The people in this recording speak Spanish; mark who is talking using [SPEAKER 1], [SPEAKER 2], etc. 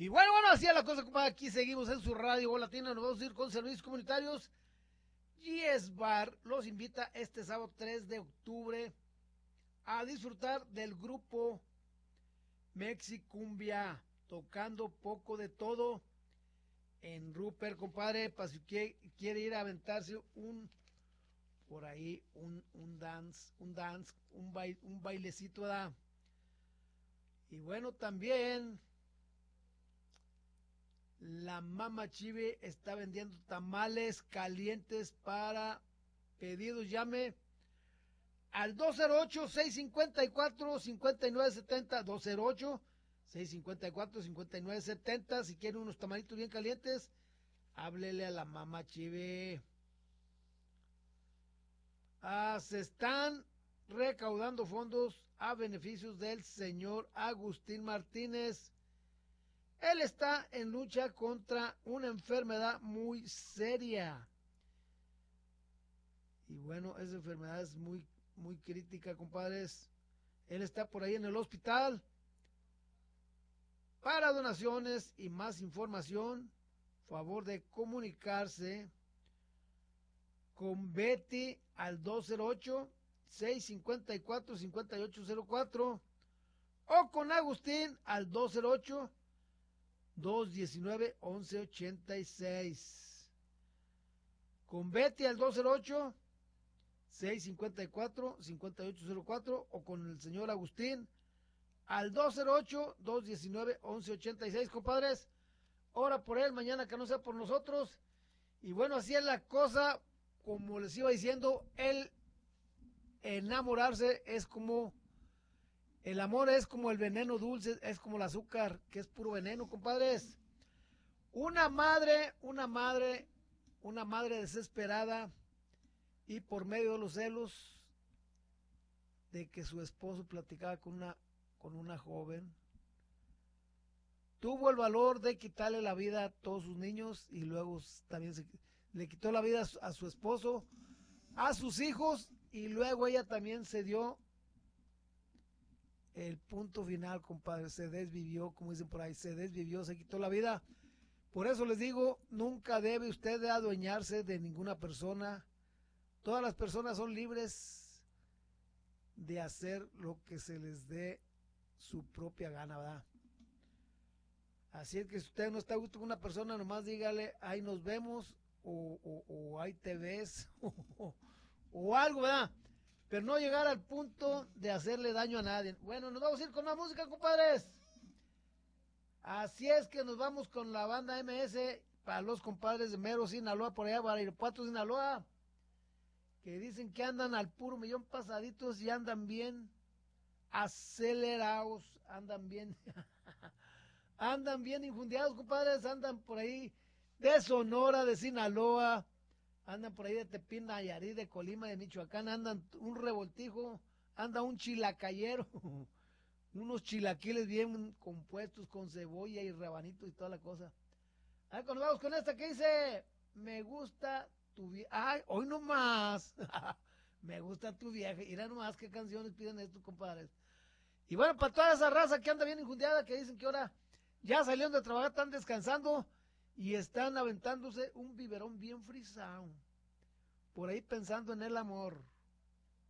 [SPEAKER 1] Y bueno, así es la cosa, compadre. Aquí seguimos en su radio Latina. Nos vamos a ir con servicios comunitarios. GS Bar los invita este sábado 3 de octubre a disfrutar del grupo Mexicumbia, tocando poco de todo en Rupert, compadre, para si quiere ir a aventarse por ahí, un bailecito, ¿verdad? Y bueno, también la Mama Chive está vendiendo tamales calientes para pedidos. Llame al 208-654-5970, 208-654-5970. Si quiere unos tamalitos bien calientes, háblele a la Mama Chive. Se están recaudando fondos a beneficios del señor Agustín Martínez. Él está en lucha contra una enfermedad muy seria. Y bueno, esa enfermedad es muy crítica, compadres. Él está por ahí en el hospital. Para donaciones y más información, favor de comunicarse con Betty al 208-654-5804 o con Agustín al 208-219-1186. Con Betty al 208-654-5804 o con el señor Agustín al 208-219-1186, compadres. Ora por él, mañana que no sea por nosotros. Y bueno, así es la cosa. Como les iba diciendo, el enamorarse es como... El amor es como el veneno dulce, es como el azúcar, que es puro veneno, compadres. Una madre desesperada y por medio de los celos de que su esposo platicaba con una joven, tuvo el valor de quitarle la vida a todos sus niños y luego también le quitó la vida a su esposo, a sus hijos, y luego ella también se dio el punto final, compadre. Se desvivió, como dicen por ahí, se desvivió, se quitó la vida. Por eso les digo, nunca debe usted de adueñarse de ninguna persona. Todas las personas son libres de hacer lo que se les dé su propia gana, ¿verdad? Así es que si usted no está a gusto con una persona, nomás dígale, ahí nos vemos, o ahí te ves, o algo, ¿verdad? Pero no llegar al punto de hacerle daño a nadie. Bueno, nos vamos a ir con la música, compadres. Así es que nos vamos con la banda MS para los compadres de Mero, Sinaloa, por allá, para Irapuato, Sinaloa, que dicen que andan al puro millón pasaditos y andan bien acelerados, andan bien, andan bien infundiados, compadres, andan por ahí de Sonora, de Sinaloa, andan por ahí de Tepín, Nayarit, de Colima, de Michoacán, andan un revoltijo, anda un chilacayero, unos chilaquiles bien compuestos con cebolla y rabanitos y toda la cosa. Ahí cuando vamos con esta que dice, me gusta tu vieja, ay, hoy nomás, me gusta tu vieja, mira nomás qué canciones piden estos compadres. Y bueno, para toda esa raza que anda bien injundiada, que dicen que ahora ya salieron de trabajar, están descansando y están aventándose un biberón bien frisado, por ahí pensando en el amor.